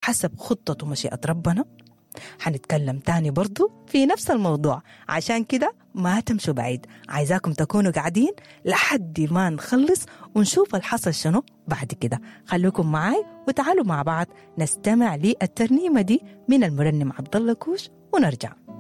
حسب خطة ومشيئة ربنا. حنتكلم تاني برضو في نفس الموضوع، عشان كده ما تمشوا بعيد، عايزاكم تكونوا قاعدين لحد ما نخلص ونشوف الحصل شنو بعد كده. خلوكم معاي وتعالوا مع بعض نستمع للترنيمة دي من المرنم عبد الله كوش ونرجع.